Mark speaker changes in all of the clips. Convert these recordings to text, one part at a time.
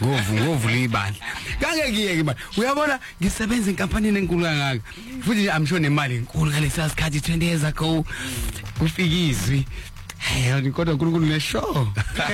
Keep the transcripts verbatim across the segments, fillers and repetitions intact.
Speaker 1: ngovu ngovula ibandla kange ngiyeke manje uyabona ngisebenza enkampanini enkulu kangaka futhi I'm sure nemali enkulu ngalesa sikhathi twenty years ago kufikizwi hey kodwa uNkulunkulu neshow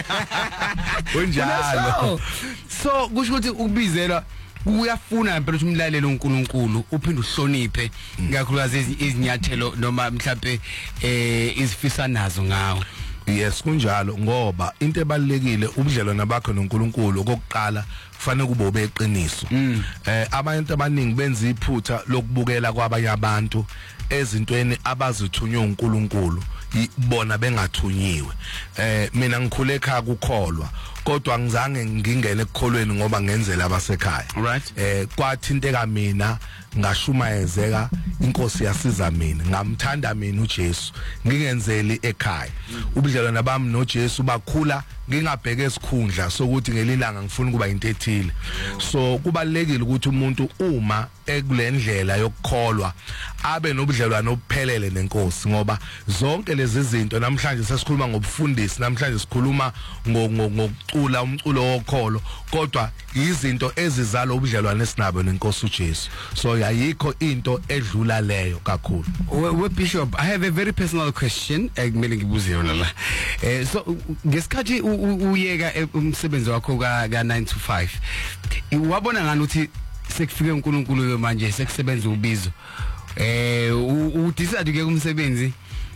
Speaker 1: unjalo so kusho ukuthi ukubizela uyafuna phela ukuthi umlalelo uNkulunkulu uphinde uhloniphe ngakhulukazi izinyathelo noma mhlawumbe eh izifisa nazo ngawo.
Speaker 2: Yes kunjalo ngoba into ebalekile ubudlelwano bakho noNkulunkulu okokuqala kufanele kube obeqiniso. Eh abantu abaningi benza iphutha lokubukela kwabanye abantu ezintweni abazithunywe uNkulunkulu bona bengathunyiwe. Eh mina ngikhule ekhaya kukholwa kodwa ngizange ngingene ekukholweni ngoba ngenzela abasekhaya.
Speaker 1: Right.
Speaker 2: Eh kwathinteka mina ngashumayezeka inkosi yasiza mina ngamthanda mina uJesu ngingenzeli ekhaya. Ubudlelwano bami noJesu bakhula ngingabheke esikhundla sokuthi ngelilanga ngifuna kuba into ethile. So kubalekile ukuthi umuntu uma ekulendlela yokukholwa abe nobudlelwano obuphelele nenkosi ngoba zonke lezi zinto namhlanje sesikhuluma ngobufundisi namhlanje sikhuluma ngokucula umculo wokholo kodwa izinto ezizala ubudlelwano esinabo nenkosi uJesu. So yayikho into edlula leyo kakhulu.
Speaker 1: We Bishop, I have a very personal question ekumele ngibuze yona la. Eh so ngesikhathi uyeka umsebenzi wakho ka nine to five wabona ngani uthi sekufike uNkulunkulu manje sekusebenza ubizo eh udecide ke umsebenzi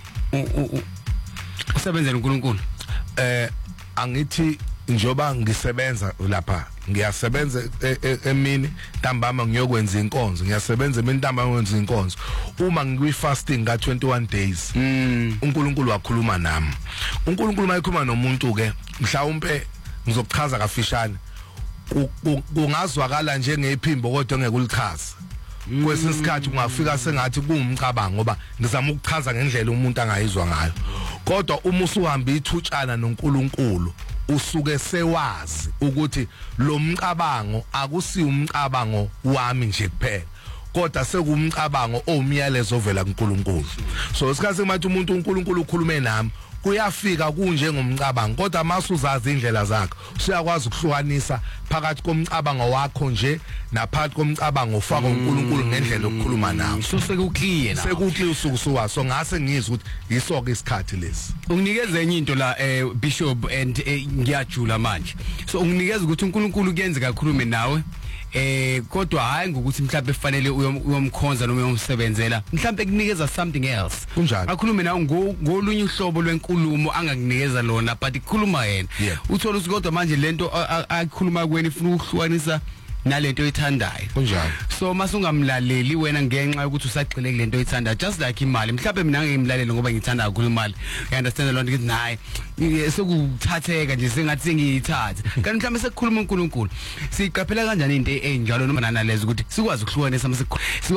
Speaker 1: usebenzela uNkulunkulu?
Speaker 2: Eh angithi njoba ngisebenza lapha ngiyasebenza emini ntambama ngiyokwenza inkonzo ngiyasebenza emini ntambama ngikwenza inkonzo uma ngikwi fasting ka twenty-one days uNkulunkulu wakhuluma nami. uNkulunkulu mayikhuluma nomuntu ke mhlawumbe ngizokuchaza kafishane kungazwakala njengephimbo kodwa ngeke ulichaze. Kwesinye isikhathi kungafika sengathi kuwumcabango ngoba ngizama ukuchaza ngendlela umuntu angayizwa ngayo kodwa uma usuhamba ithutshana noNkulunkulu usuke sewazi ukuthi lo mcabango akusi umcabango wami nje kuphela kodwa sekumcabango omyalezo ovela kuNkulunkulu. So isikhathi mathi umuntu uNkulunkulu ukhulume nami kuyafika kunje ngomcabango kodwa masuzazi indlela zakhe usiyakwazi ukuhlukanisa phakathi komcabango wakho nje naphakathi komcabango ofaka uNkulunkulu ngendlela yokukhuluma nawe.
Speaker 1: So sekukliye na
Speaker 2: sekukliye usuku suwa so ngase ngizwe ukuthi yisoke isikhathi lesi.
Speaker 1: Unginikeza enye into la eh Bishop and ngiyajula manje. So unginikeza ukuthi uNkulunkulu kuyenze kakhulume nawe eh kodwa hayi ngokuthi mhlawumbe kufanele uyomkhonza noma uyomsebenzela mhlawumbe kunikeza something else
Speaker 2: kunjani
Speaker 1: akhulume nawe ngolunye uhlobo lwenkulumo angakunikeza lona but ikhuluma yena uthola ukuthi kodwa manje lento akhuluma kweni ifuna ukuhlukanisa nalento oyithandayo
Speaker 2: kunjani.
Speaker 1: So masungamlaleli wena ngenxa ukuthi usagxile kulento oyithandayo just like imali mhlawumbe mina ngimlaleli ngoba ngithanda kakhulu imali you understand lonke ukuthi nayi sokuthatheka nje sengathi sengiyithatha kanti mhlawumbe sekukhuluma uNkulunkulu siqaphela kanjani into enjalo noma nalezi ukuthi sikwazi ukuhlukanisa mase